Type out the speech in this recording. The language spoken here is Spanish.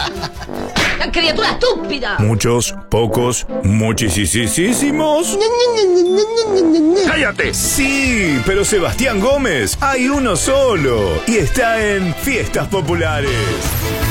¡La criatura estúpida! Muchos, pocos, muchísimos. ¡Cállate! Sí, pero Sebastián Gómez hay uno solo y está en Fiestas Populares.